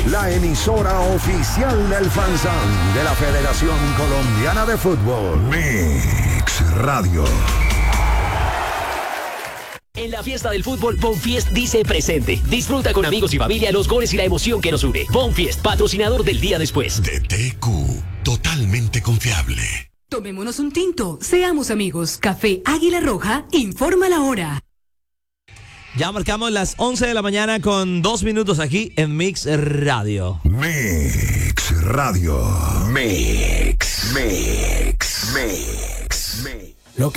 la emisora oficial del FanZón de la Federación Colombiana de Fútbol. Mix Radio. En la fiesta del fútbol, Bonfiest dice presente. Disfruta con amigos y familia los goles y la emoción que nos une. Bonfiest, patrocinador del día después. DTQ, totalmente confiable. Tomémonos un tinto, seamos amigos. Café Águila Roja, informa la hora. Ya marcamos las 11 de la mañana con 2 minutos aquí en Mix Radio. Mix Radio. Mix.